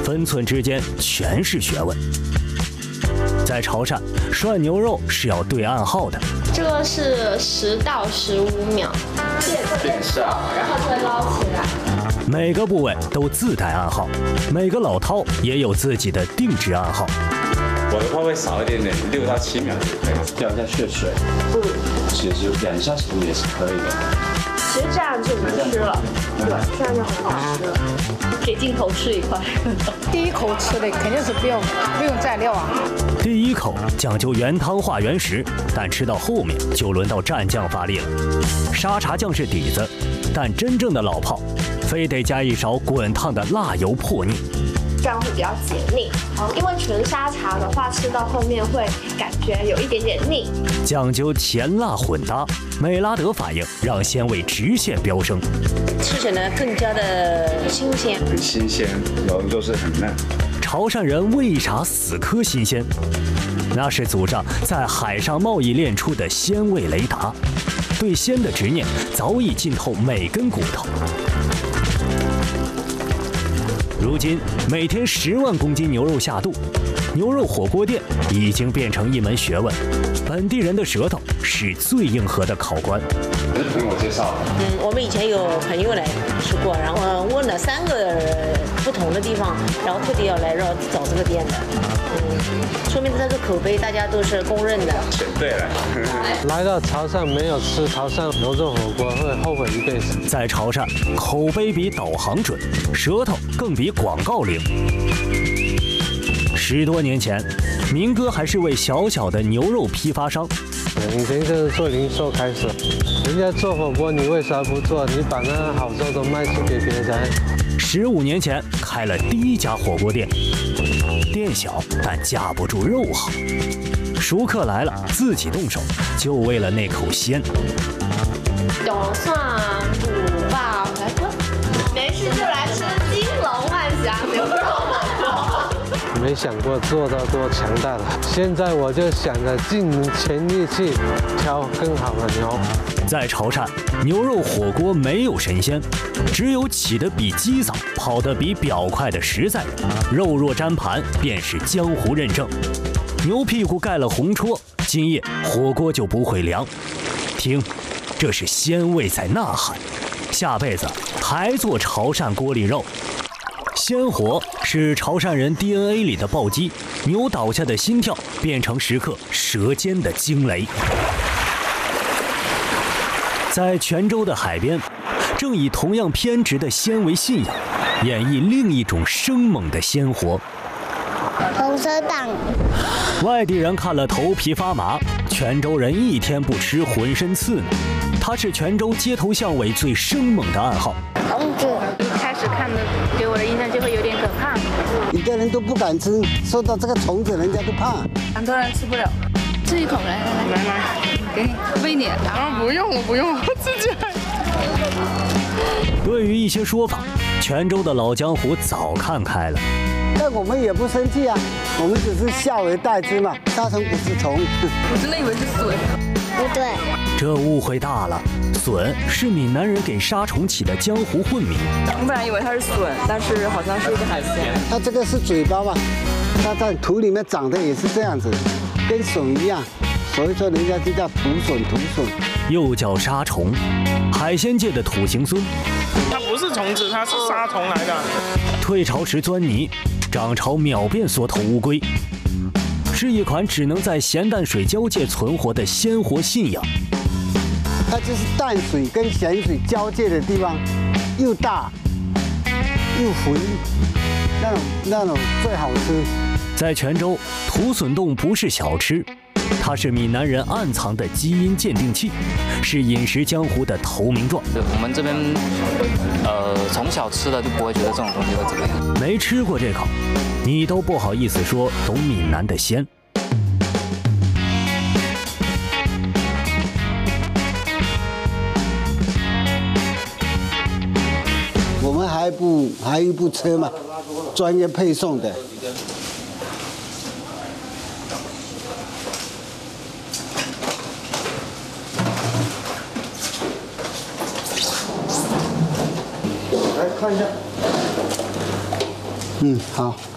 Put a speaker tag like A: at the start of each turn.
A: 分寸之间全是学问。在潮汕，涮牛肉是要对暗号的。
B: 这个是10到15秒，变色，然后再捞起来。
A: 每个部位都自带暗号，每个老饕也有自己的定制暗号。
C: 我的话会少一点点，6到7秒就可以。掉一下血水，其实2下手也是可以的。
B: 其实这样就能吃了，对，这样就很好吃了。给镜头吃一块。
D: 第一口吃的肯定是不用蘸料啊。
A: 第一口讲究原汤化原食，但吃到后面就轮到蘸酱发力了。沙茶酱是底子，但真正的老炮非得加一勺滚烫的辣油破腻，
B: 这样会比较解腻。因为纯沙茶的话，吃到后面会感觉有一点点腻。
A: 讲究甜辣混搭，美拉德反应让鲜味直线飙升，
E: 吃起来更加的新鲜。
C: 很新鲜，然后就是很嫩。
A: 潮汕人为啥死磕新鲜？那是祖上在海上贸易练出的鲜味雷达，对鲜的执念早已浸透每根骨头。如今每天10万公斤牛肉下肚，牛肉火锅店已经变成一门学问。本地人的舌头是最硬核的考官。
C: 是朋友介绍的。
E: 我们以前有朋友来吃过，然后问了3个不同的地方，然后特地要来找这个店的。说明这个口碑大家都是公认的。
C: 选对了。
F: 来到潮汕没有吃潮汕牛肉火锅会后悔一辈子。
A: 在潮汕，口碑比导航准，舌头更比广告灵。10多年前，明哥还是位小小的牛肉批发商。
F: 以前就是做零售开始，人家做火锅，你为啥不做？你把那好肉都卖去给别人。
A: 15年前开了第一家火锅店，店小但架不住肉好，熟客来了自己动手，就为了那口鲜。
B: 有蒜5吧，来哥，没事就来吃金龙万祥牛肉火锅。
F: 没想过做到多强大的，现在我就想着尽全力去挑更好的牛。
A: 在潮汕，牛肉火锅没有神仙，只有起得比鸡早、跑得比表快的实在人。肉若沾盘，便是江湖认证。牛屁股盖了红戳，今夜火锅就不会凉。听，这是鲜味在呐喊。下辈子还做潮汕锅里肉。鲜活是潮汕人 DNA 里的暴击，牛倒下的心跳变成食客舌尖的惊雷。在泉州的海边，正以同样偏执的鲜为信仰，演绎另一种生猛的鲜活。
G: 红色党，
A: 外地人看了头皮发麻，泉州人1天不吃浑身刺呢。它是泉州街头巷尾最生猛的暗号。
G: 红子，
D: 一开始看的给我的印象就会有点可怕，
H: 一个人都不敢吃，受到这个虫子人家都怕。
D: 很多人吃不了。吃一口来，给你喂你。不用，我不用，我自己来。
A: 对于一些说法，泉州的老江湖早看开了。
H: 但我们也不生气啊，我们只是笑而代之嘛。杀虫不是虫。
D: 我真的以为是笋。
G: 不对，
A: 这误会大了。笋是闽南人给杀虫起的江湖混名。
D: 我本来以为它是笋，但是好像是一个海鲜。
H: 它这个是嘴巴嘛，它在土里面长得也是这样子，跟笋一样，所以说人家就叫土笋。
A: 又叫杀虫，海鲜界的土行孙。
I: 它不是虫子，它是杀虫来的。
A: 退潮时钻泥，涨潮秒变缩头乌龟，是一款只能在咸淡水交界存活的鲜活信仰。
H: 它就是淡水跟咸水交界的地方，又大又浑，那种最好吃。
A: 在泉州，土笋冻不是小吃，它是闽南人暗藏的基因鉴定器，是饮食江湖的投名状。
J: 我们这边从小吃的就不会觉得这种东西会怎么样。
A: 没吃过这口，你都不好意思说懂闽南的鲜。
H: 我们还有一部车嘛，专业配送的。来看一下， 好。